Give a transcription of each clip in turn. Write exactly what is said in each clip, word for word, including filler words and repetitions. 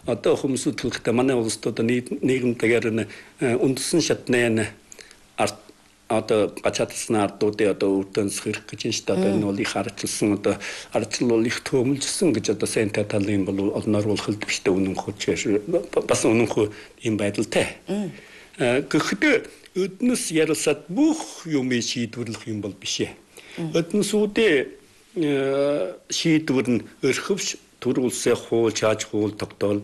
одоо хүмүүсүүд хэлэхдээ манай улсад одоо нийгэмдгээр нь үндсэн шатны арт одоо гачаатсан ардуудын одоо өвдөнс хэрэг гэж байна шүү дээ. Одоо энэ бол их ардчилсан одоо ардчил бол их төмөлжсөн гэж одоо сайн талын бол олноруулах хэлбэртэй үнэн хүч бас үнэн хүү юм байдалтай. Гэхдээ өднөс ярилсад бүх юм шийдвэрлэх юм бол биш ээ. Өднөсүүдээ шийдвэр нь өрхөвч төрүүлсээ хуул чааж хуул тогтоол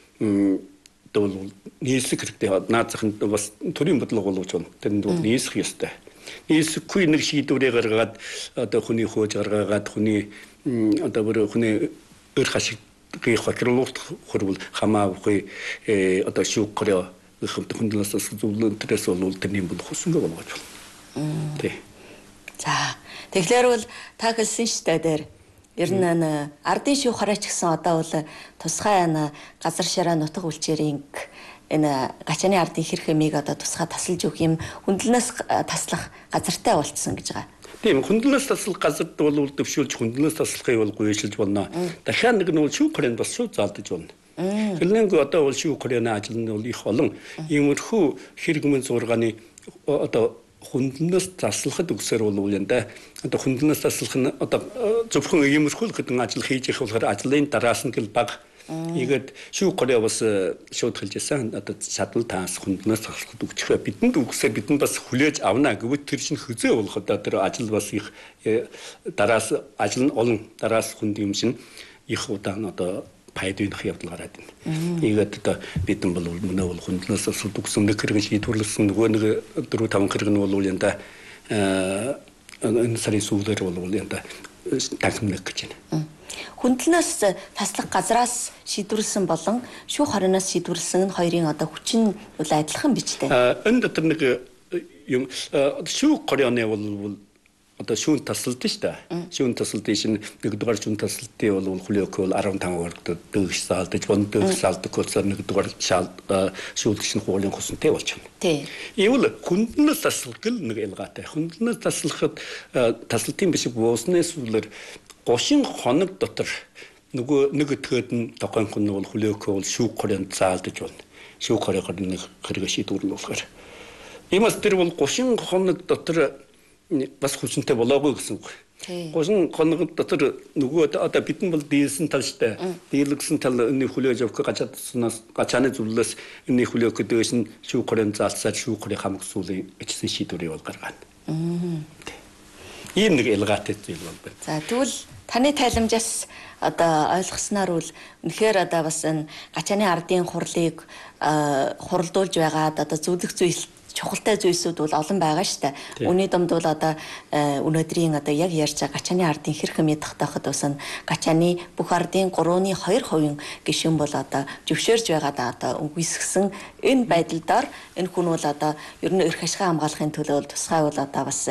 дол нийслэг хэрэгтэй наад захын бас төрийн бодлого болгож байна. Тэнд бол нийслэх ёстой. Нийслэхгүй нэг шийдвэрээ гаргаад одоо хүний хөөж гаргаад хүний одоо бүр хүний өр хашигыг хохируулах хөрвөл хамаагүй одоо шүүх гороо хөндлөөс зөвлөн төрөөс бол тэрний болох хүсэнгээ болгож байна. Тий. За тэгэхээр бол та хэлсэн штэ дээр ер нь ардын шүүх хараач гэсэн одоо бол тусгай газар шираа нутаг үлчээрийн энэ гачааны ардын хэрэг хэмийг одоо тусгай тасалж өгөх юм хөндлөнөөс таслах газартай болцсон гэж байгаа. Тийм хөндлөнөөс таслах газарт бол дэвшүүлж хөндлөнөөс таслахыг бол гүйшилж болно. Дахиад нэг нь бол шүүх хорийн бас шууд заалдаж байна. Тэрлэнг одоо бол шүүх хорийн ажил нь бол их олон иймэрхүү хэрэг мөн зургааны одоо хөндлөнөөс таслахад үгсээр бол юм да. Одоо хөндлөнөөс таслах нь одоо зөвхөн иймэрхүү хэдэн ажил хийж их болохоор ажлын дараас нь гэл баг. Ийгээд шүүх хороо бас шууд хэлжсэн. Одоо шатал таас хөндлөнөөс таслахад үгчхээ бидэнд үгсээр бидэнд бас хүлээж авна гэвэл тэр чинь хөзөө болох одоо тэр ажил бас их дараас ажил нь олон дараас хүнд юм шин их удаан одоо пайдвинах явдал гараад байна. Ийгээд одоо бидэн бол мөнөө бол хөндлөнөөс таслахад үгсэн нэг хэрэг шийдвэрлсэн нөгөө нэг дөрөв таван хэрэг нь бол юм да энэ сарын сүүлээр бол юм да тагнах гэж байна. Хөндлөнөөс таслах газраас шийдвэрлсэн болон шүүх хорооноос шийдвэрлсэн нь хоёрын одоо хүчин бол адилхан биз дээ. Энэ дотор нэг юм шүүх хорооны бол одоо шүүн тасалд шүү дээ. Шүүн тасалдын шин нэгдүгээр шүүн тасалдын бол хүлээх бол арван таван гаруй дэгш салдаж бон дэгш салдаг болохоор нэгдүгээр шүүлгч нь хуулийн хусантай болж байна. Тий. Ийвэл хөндлөнөөс таслах гэл нэг ялгаатай. Хөндлөнөөс таслахад тасалтын биш буусны сүлэр гошин хоног дотор нөгөө нэг өтгөөд нь тохойнх нь бол хүлээх бол шүүх хороонд заалдаж байна. Шүүх хороор нэг хэрэг шийдвэрлэл болохоор. Иймээс тэр бол гошин хоног дотор бас хүчнтэй болоогүй гэсэн үг. Гошин хоног дотор нөгөө одоо бидэн бол дийлсэн тал штэ. Дийлгсэн тал энэ хүлээж авах гачаатснаас гачааны зөвлөлөөс энэ хүлээх гэдэгс нь шүүх хороонд заалцаад шүүх хорыг хамгсуулын эцсийн шийдвэрийг бол гаргана. Ийм нэг ялгаатай зүйл бол байна. За тэгвэл таны тайламжаас одоо ойлгосноор бол үнэхээр одоо бас энэ гачааны ардын хурлыг хуралдуулж байгаад одоо зөвлөх зүйл чухалтай зүйлсүүд бол олон байгаа шүү дээ. Үүний домд бол одоо өнөөдрийн одоо яг ярьж байгаа гачааны ардын хэрэг хэмээ тогтооход бас гачааны бүх ардын гурвны хоёр хувийн гишүүн бол одоо зөвшөөрж байгаад одоо үгүйсгсэн энэ байдлаар энэ хүн бол одоо ер нь эрх ашигын хамгаалахын төлөө тусгай бол одоо бас